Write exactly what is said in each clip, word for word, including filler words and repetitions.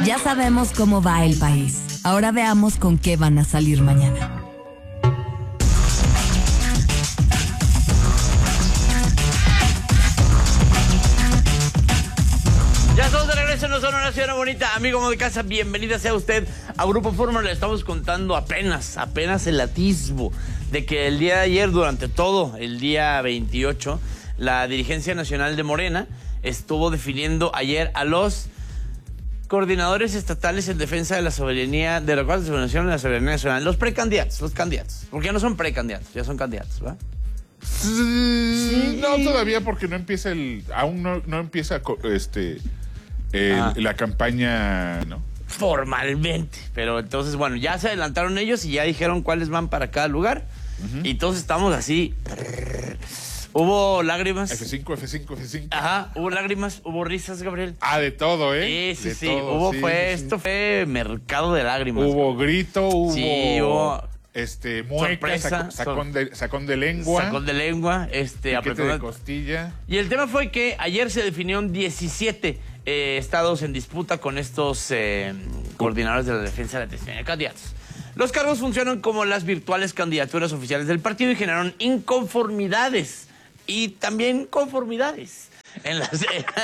Ya sabemos cómo va el país. Ahora veamos con qué van a salir mañana. Ya estamos de regreso en Ozona, una ciudad bonita. Amigo de casa, bienvenida sea usted a Grupo Fórmula. Le estamos contando apenas, apenas el atisbo de que el día de ayer, durante todo el día veintiocho, la dirigencia nacional de Morena estuvo definiendo ayer a los coordinadores estatales en defensa de la soberanía, de la cual de la soberanía nacional, los precandidatos, los candidatos, porque ya no son precandidatos, ya son candidatos, ¿va? Sí. No, todavía porque no empieza el, aún no, no empieza este el, ah. la campaña, ¿no? Formalmente, pero entonces, bueno, ya se adelantaron ellos y ya dijeron cuáles van para cada lugar, uh-huh. Y entonces estamos así. Hubo lágrimas. F cinco, F cinco, F cinco. Ajá, hubo lágrimas, hubo risas, Gabriel. Ah, de todo, ¿eh? Sí, sí, de sí. todo, Hubo, sí, fue, sí, esto sí. fue mercado de lágrimas. Hubo grito, hubo... Sí, hubo... Este, mueca, sorpresa, saco, sacón, de, sacón de lengua. Sacón de lengua, este... Piquete de costilla. Y el tema fue que ayer se definieron diecisiete eh, estados en disputa con estos eh, coordinadores de la defensa de la atención de candidatos. Los cargos funcionan como las virtuales candidaturas oficiales del partido y generaron inconformidades y también conformidades. En las...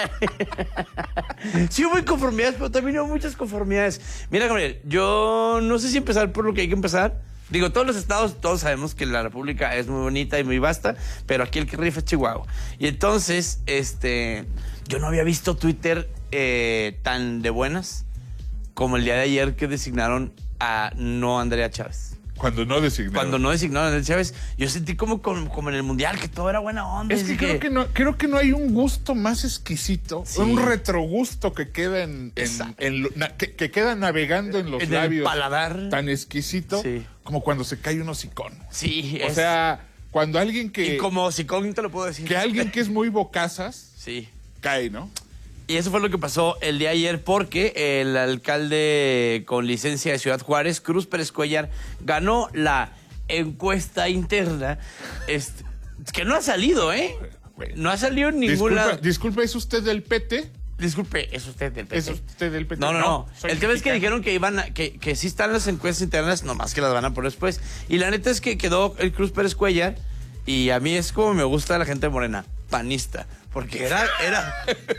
sí hubo inconformidades, pero también hubo muchas conformidades. Mira, Gabriel, yo no sé si empezar por lo que hay que empezar. Digo, todos los estados, todos sabemos que la República es muy bonita y muy vasta, pero aquí el que rifa es Chihuahua. Y entonces, este, yo no había visto Twitter eh, tan de buenas como el día de ayer que designaron a no Andrea Chávez. Cuando no designaron. Cuando no designaron a Andrea Chávez, yo sentí como, como, como en el Mundial, que todo era buena onda. Es que creo que... que no creo que no hay un gusto más exquisito, sí. Un retrogusto que queda en, en, en lo, na, que, que queda navegando en los en labios. El paladar. Tan exquisito, sí. Como cuando se cae un hocicón. Sí. O es... sea, cuando alguien que... Y como hocicón te lo puedo decir. Que alguien que es muy bocazas, sí. Cae, ¿no? Y eso fue lo que pasó el día de ayer porque el alcalde con licencia de Ciudad Juárez, Cruz Pérez Cuellar, ganó la encuesta interna, este, que no ha salido, ¿eh? No ha salido en ningún lado. Disculpe, ¿es usted del P T? Disculpe, ¿es usted del P T? ¿Es usted del P T? No, no, no. no. El mexicano. tema es que dijeron que iban a, que, que sí están las encuestas internas, nomás que las van a poner después. Y la neta es que quedó el Cruz Pérez Cuellar, y a mí es como me gusta la gente morena, panista, porque era... era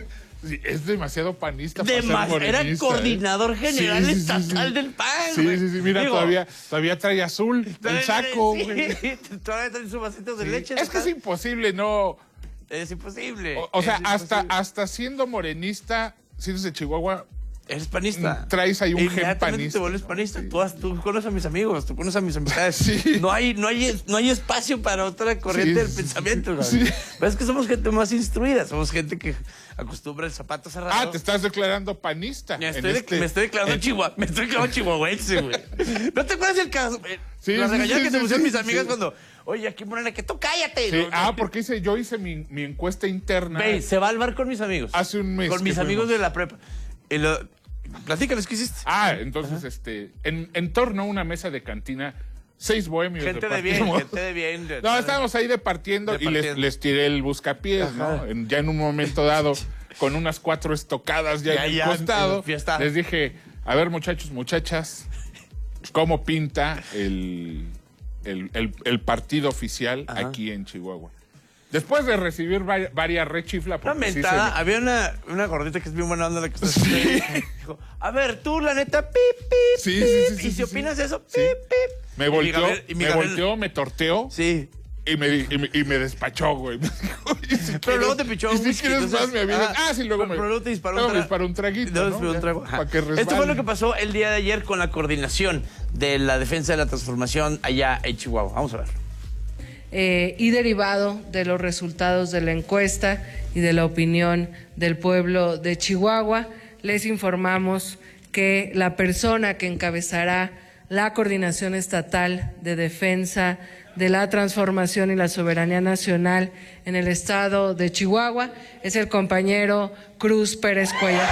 Sí, es demasiado panista Demas, para ser morenista. Era coordinador ¿eh? general sí, sí, estatal sí, sí. del P A N. Sí, sí, sí. Mira, Digo, todavía, todavía trae azul el saco. Sí, güey. Todavía trae sus vasitos de sí. leche. Es que es imposible, ¿no? Es imposible. O, o sea, es hasta, imposible. hasta siendo morenista, si eres de Chihuahua... Eres panista. Traes ahí un gen panista. Te vuelves panista. Sí. Tú, tú conoces a mis amigos, tú conoces a mis amistades. Sí. No hay, no hay, no hay espacio para otra corriente sí, del pensamiento. ¿No? Sí. Pero es que somos gente más instruida, somos gente que acostumbra el zapato cerrado. Ah, te estás declarando panista. Me estoy, este... me estoy declarando en... chihuahua, me estoy declarando chihuahuense, güey. ¿No te acuerdas del caso? Sí, la sí, regañada sí, que sí, te pusieron sí, mis amigas sí. cuando, oye, aquí Morena, que tú cállate. Sí. No, ah, no. porque hice, yo hice mi, mi encuesta interna. Ve, se va al bar con mis amigos. Hace un mes. Con mis amigos fuimos. de la prepa. Y lo... Platícanos, ¿qué hiciste? Ah, entonces, Ajá. este, en, en torno a una mesa de cantina, seis bohemios gente de bien, gente de bien. De, no, estábamos ahí departiendo de y les, les tiré el buscapiés, Ajá. ¿no? En, ya en un momento dado, con unas cuatro estocadas ya, ya en el ya, costado, en les dije, a ver, muchachos, muchachas, ¿cómo pinta el, el, el, el partido oficial Ajá. aquí en Chihuahua? Después de recibir varias, varias rechiflas... Una mentada, sí se... había una, una gordita que es bien buena onda la que está... Sí. Dijo, a ver, tú, la neta, pip, pip, sí, pip, sí, sí, y sí, si sí, opinas sí. eso, pip, sí. pip. Me volteó, Gabriel, me Gabriel... volteó, me torteó. Sí. Y me, y me, y me despachó, güey. Me dijo, si pero quieres, luego te pichó un si quieres más, me avisas. Ah, ah, sí, luego pero, me... Pero luego te disparó, luego un, me disparó un traguito, ¿no? ¿no? Un trago. Para que resbale. Esto fue lo que pasó el día de ayer con la coordinación de la defensa de la transformación allá en Chihuahua. Vamos a ver. Eh, y derivado de los resultados de la encuesta y de la opinión del pueblo de Chihuahua, les informamos que la persona que encabezará la Coordinación Estatal de Defensa de la Transformación y la Soberanía Nacional en el estado de Chihuahua es el compañero Cruz Pérez Cuellar.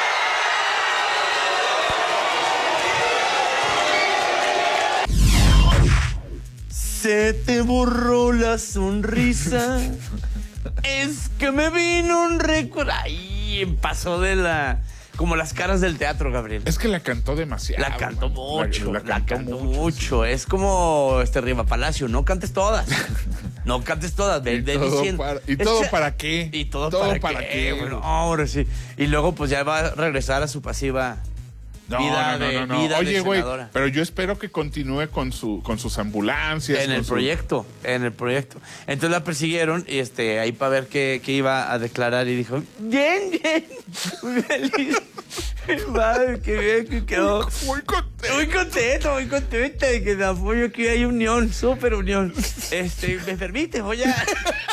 Se te borró la sonrisa. Es que me vino un recuerdo. Ay, bien pasó de la... Como las caras del teatro, Gabriel. Es que la cantó demasiado. La cantó man. mucho, la, la, la cantó, cantó mucho. mucho. Sí. Es como este Riva Palacio, no cantes todas. No cantes todas. De, ¿Y, de todo diciendo, para, ¿Y todo es, para qué? ¿Y todo, todo para, para qué? qué? Bueno, ahora sí. Y luego pues ya va a regresar a su pasiva no, vida no, no, de, no, no. vida Oye, de güey, senadora. pero yo espero que continúe con su con sus ambulancias. En el su... proyecto, en el proyecto. Entonces la persiguieron y este, ahí para ver qué, qué iba a declarar y dijo, bien, bien, muy feliz. Madre, qué bien que quedó. Muy contento. Muy contento, muy contenta de que el apoyo aquí hay unión, súper unión. Este, ¿me permite? Voy a...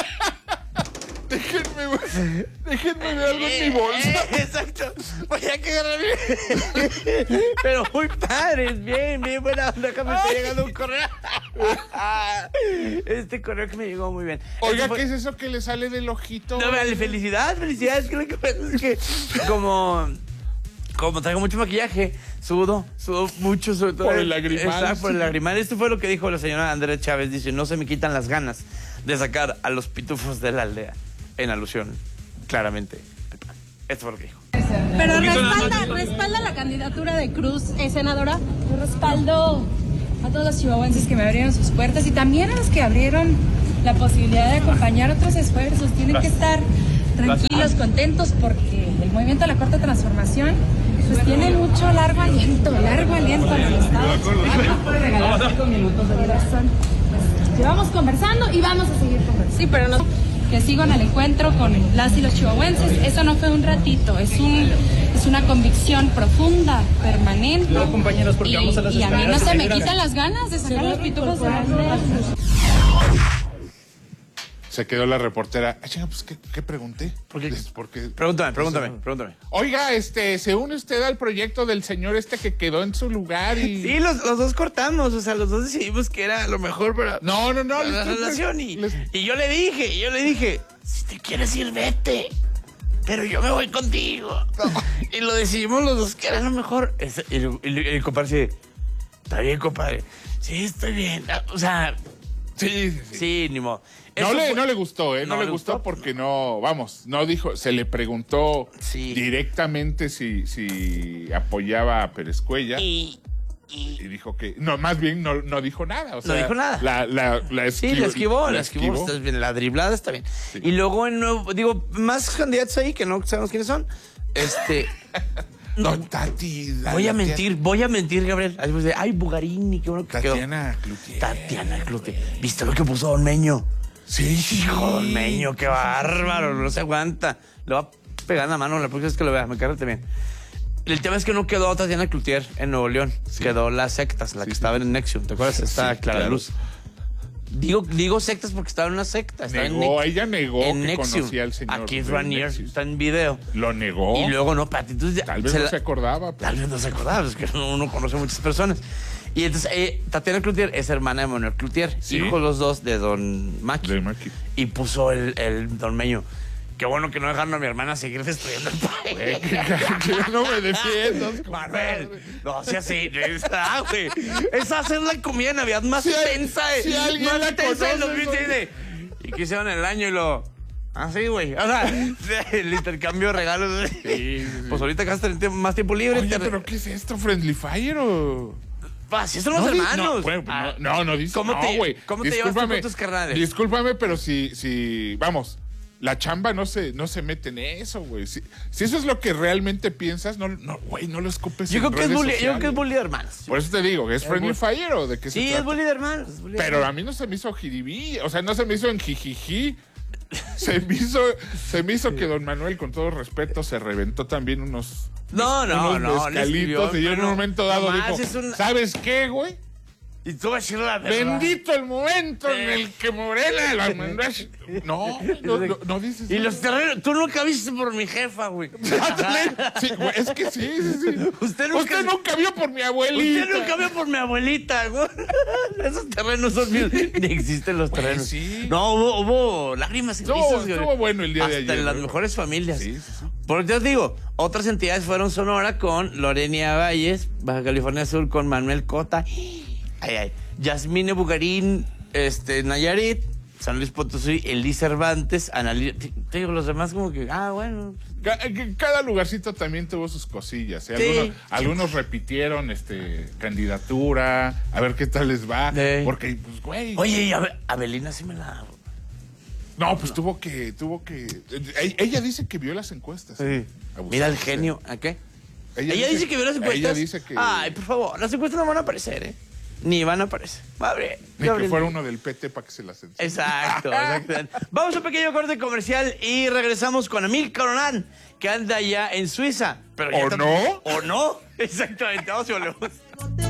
Déjenme, déjenme ver algo en mi bolsa. Eh, exacto. Voy a quedar bien. Pero muy padres, bien, bien buena onda. Acá me está llegando un correo. Este correo que me llegó muy bien. Oiga, fue... ¿qué es eso que le sale del ojito? No, vale, felicidad, felicidad. Es que lo que pasa es que como... Como traigo mucho maquillaje, sudo, sudo mucho, sobre todo. Por el lagrimal. Exacto, por el lagrimal. Esto fue lo que dijo la señora Andrea Chávez. Dice, no se me quitan las ganas de sacar a los pitufos de la aldea. En alusión, claramente, al P A N. Esto fue lo que dijo. Pero respalda, respalda la candidatura de Cruz, eh, senadora. Yo respaldo a todos los chihuahuenses que me abrieron sus puertas y también a los que abrieron la posibilidad de acompañar otros esfuerzos. Tienen que estar tranquilos, contentos, porque el movimiento de la Cuarta Transformación pues tiene mucho largo aliento, largo aliento en el Estado. No puede regalar cinco minutos de corazón. Pues, llevamos conversando y vamos a seguir conversando. Sí, pero no que sigan al encuentro con las y los chihuahuenses. Eso no fue un ratito, es un es una convicción profunda, permanente. No, compañeros, porque y, vamos a las y a mí no escaleras, se me señora. quitan las ganas de sacar los pitufos de la aldea. Se quedó la reportera. Ah, chinga, pues, ¿qué, qué pregunté? ¿Por qué? Porque, Pregúntame, pregúntame, pregúntame. Oiga, este, ¿se une usted al proyecto del señor este que quedó en su lugar y...? Sí, los, los dos cortamos, o sea, los dos decidimos que era lo mejor para, No, no, no. para la les- relación. Y, les- y yo le dije, yo le dije, si te quieres ir, vete. Pero yo me voy contigo. Y lo decidimos los dos que era lo mejor. Ese- Y el, el- el compadre dice, está bien, compadre. Sí, estoy bien. O sea, Sí, sí, sí. sí, ni modo. No Eso le, fue- no le gustó, ¿eh? No, ¿No le le gustó, gustó? porque no, vamos, no dijo, se le preguntó Sí. directamente si, si apoyaba a Pérez Cuellar y, Y, y dijo que, no, más bien no, no dijo nada. O sea, dijo nada. La, la, la sí, esquivó. la esquivó, la esquivó. Está bien, la driblada está bien. Sí. Y luego, en nuevo, digo, más candidatos ahí que no sabemos quiénes son. Este. No, Tati. la- Voy a la mentir, voy a mentir, Gabriel. Ahí pues de, ay, Bugarini, qué bueno que quedó. Tatiana Cloutier. Tatiana Cloutier. ¿Viste lo que puso Don Meño? Sí, Hijo, Don Meño, qué bárbaro, no se aguanta. Le va a pegar en la mano la próxima vez que lo vea, me cárgate bien. El tema es que no quedó Tatiana Cloutier en Nuevo León. Sí. Quedó las sectas, la Sí, que sí. estaba en Nexium. ¿Te acuerdas? Está Sí, Clara claro. Luz. Digo, digo sectas porque estaba en una secta. Estaba en Negó, Nex- ella negó en que Nexium. conocía al señor. A Keith de Raniere, Nexium. está en video. Lo negó. Y luego no, Pati. Entonces, Tal vez se no la- se acordaba. pero- Tal vez no se acordaba, es que uno uno conoce muchas personas. Y entonces, eh, Tatiana Cloutier es hermana de Manuel Cloutier, Sí. hijos los dos de Don Maki. De Maki. Y puso el, el Don Meño. Qué bueno que no dejaron a mi hermana seguir destruyendo el país. Que no me defiendas. Manuel, no sea así. Esa, güey. Esa es la comida de Navidad más Si hay- tensa. eh, si alguien más la tensa de conoce, los güey. dice, ¿y qué hicieron el año? Y lo... Ah, sí, güey. O sea, el intercambio de regalos. Sí, sí, sí. Pues ahorita que vas a tener tiempo- más tiempo libre. Oye, te- ¿pero qué es esto? ¿Friendly Fire o...? Ah, si son los No, di- hermanos. No, bueno, Ah, no, no, no dice. ¿Cómo no, te, güey. ¿cómo te llevas tú Discúlpame, con tus carnales? Discúlpame, pero si, si, vamos, la chamba no se, no se mete en eso, güey. Si, si eso es lo que realmente piensas, no, no, güey, no lo escupes Yo en creo que es redes bully, yo creo que es sociales. bully de hermanos. Por eso te digo, ¿es Friendly bully. Fire o de qué se Sí, trata? es bully de hermanos. es bully de Pero a hermanos. mí no se me hizo jiribí, o sea, no se me hizo en jijiji. Se me hizo, se me hizo que don Manuel, con todo respeto, se reventó también unos... No, no, unos no, le escribió, mezcalitos, y yo en un pero momento dado nomás dijo, es un- ¿sabes qué, güey? Y tú vas a decir la verdad. Bendito el momento en el que Morena la mandó a... No, no, no, no dices... Y los terrenos, tú nunca viste por mi jefa, güey. Sí, güey, es que sí, sí, sí. Usted nunca- Usted nunca vio por mi abuelita. Usted nunca vio por mi abuelita, güey. Esos terrenos son míos. Ni existen los Güey, terrenos. sí. No, hubo, hubo lágrimas y Estuvo- risas, güey. estuvo bueno el día de Hasta ayer, en las güey. mejores familias. Sí, sí, sí. Porque yo te digo, otras entidades fueron Sonora con Lorenia Valles, Baja California Sur con Manuel Cota, ay, ay, Yasmine Bugarín, este, Nayarit, San Luis Potosí, Elí Cervantes, Analí... Te digo, los demás como que, ah, bueno. Cada lugarcito también tuvo sus cosillas. ¿eh? Algunos, sí. algunos repitieron este candidatura, a ver qué tal les va. Sí. Porque, pues, güey. Oye, y Abelina sí me la... No, pues no. tuvo que, tuvo que... Ella dice que vio las encuestas. Sí. ¿eh? Mira el genio, ¿a qué? Ella, ella dice, dice que vio las encuestas. Ella dice que... Ay, por favor, las encuestas no van a aparecer, ¿eh? Ni van a aparecer. Madre, Ni que fuera uno del P T para que se las enseñe. Exacto, exacto. Vamos a un pequeño corte comercial y regresamos con Amílcar Coronán, que anda ya en Suiza. Pero ya ¿O no? ¿O no? Exactamente, vamos y volvemos.